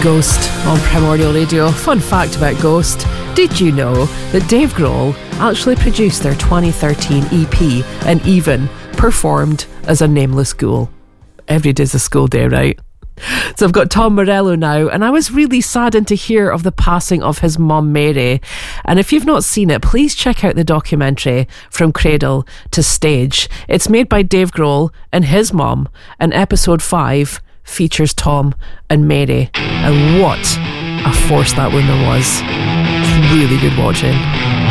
Ghost on Primordial Radio. Fun fact about Ghost. Did you know that Dave Grohl actually produced their 2013 EP and even performed as a nameless ghoul? Every day's a school day, right? So I've got Tom Morello now, and I was really saddened to hear of the passing of his mum Mary. And if you've not seen it, please check out the documentary From Cradle to Stage. It's made by Dave Grohl and his mum, and episode 5 features Tom and Mary. And what a force that woman was. It's really good watching.